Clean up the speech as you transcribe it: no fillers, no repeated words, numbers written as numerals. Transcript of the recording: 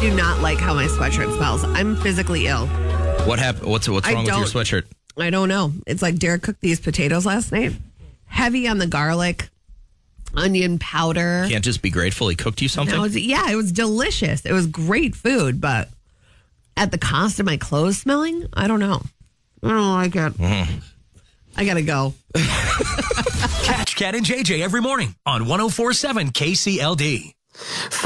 do not like how my sweatshirt smells. I'm physically ill. What happened? What's wrong with your sweatshirt? I don't know. It's like Derek cooked these potatoes last night. Heavy on the garlic, onion powder. Can't just be grateful he cooked you something? It was delicious. It was great food, but at the cost of my clothes smelling, I don't know. I don't like it. I gotta go. Catch Cat and JJ every morning on 104.7 KCLD.